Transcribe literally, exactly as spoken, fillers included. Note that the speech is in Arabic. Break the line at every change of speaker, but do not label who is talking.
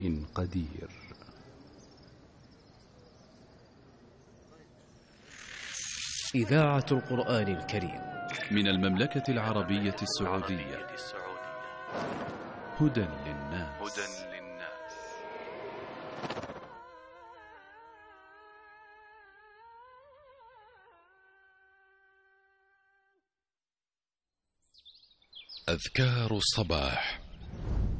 قدير.
إذاعة القرآن الكريم
من المملكة العربية السعودية. هدى للناس. أذكار الصباح.